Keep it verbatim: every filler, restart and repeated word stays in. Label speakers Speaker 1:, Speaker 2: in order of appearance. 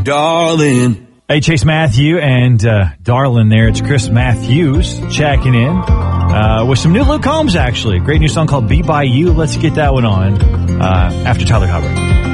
Speaker 1: darling.
Speaker 2: Hey, Chase Matthew and uh, Darlin there. It's Chris Matthews checking in uh, with some new Luke Combs, actually. A great new song called Be By You. Let's get that one on uh, after Tyler Hubbard.